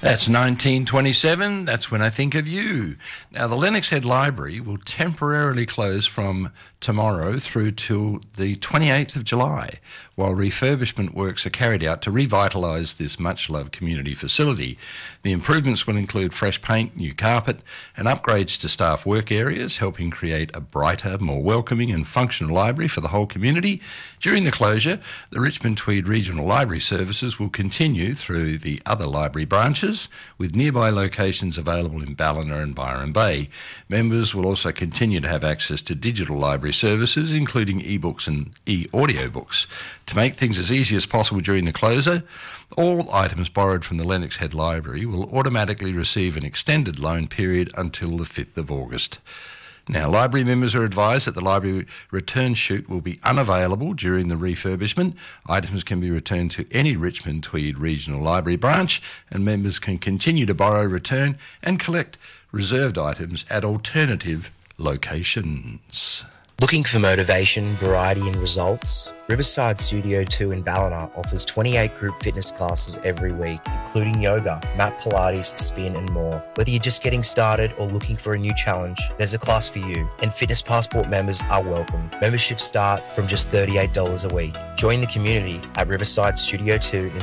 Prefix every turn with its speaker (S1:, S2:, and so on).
S1: That's 1927. That's when I think of you. Now, the Lennox Head Library will temporarily close from tomorrow through till the 28th of July, while refurbishment works are carried out to revitalise this much-loved community facility. The improvements will include fresh paint, new carpet, and upgrades to staff work areas, helping create a brighter, more welcoming and functional library for the whole community. During the closure, the Richmond Tweed Regional Library Services will continue through the other library branches, with nearby locations available in Ballina and Byron Bay. Members will also continue to have access to digital library services, including ebooks and e-audiobooks. To make things as easy as possible during the closure, all items borrowed from the Lennox Head Library will automatically receive an extended loan period until the 5th of August. Now, library members are advised that the library return chute will be unavailable during the refurbishment. Items can be returned to any Richmond Tweed Regional Library branch, and members can continue to borrow, return and collect reserved items at alternative locations.
S2: Looking for motivation, variety and results? Riverside Studio 2 in Ballina offers 28 group fitness classes every week, including yoga, mat Pilates, spin and more. Whether you're just getting started or looking for a new challenge, there's a class for you, and Fitness Passport members are welcome. Memberships start from just $38 a week. Join the community at Riverside Studio 2 in